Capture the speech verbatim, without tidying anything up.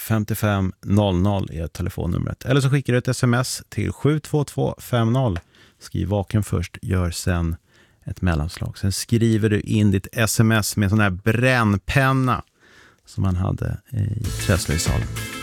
femtiofem noll noll är telefonnumret. Eller så skickar du ett sms till sju två två fem noll. Skriv vaken först, gör sen ett mellanslag. Sen skriver du in ditt sms med sån här brännpenna som man hade i Träslöjdsalen.